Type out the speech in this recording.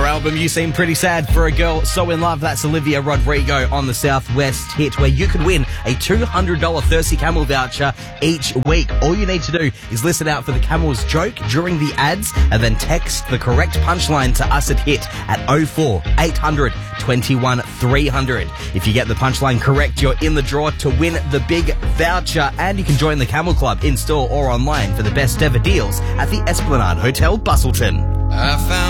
album, You Seem Pretty Sad for a Girl So In Love. That's Olivia Rodrigo on the Southwest Hit, where you could win a $200 Thirsty Camel voucher each week. All you need to do is listen out for the Camel's joke during the ads and then text the correct punchline to us at Hit at 04 800 21 300. If you get the punchline correct, you're in the draw to win the big voucher, and you can join the Camel Club in store or online for the best ever deals at the Esplanade Hotel, Bustleton. I found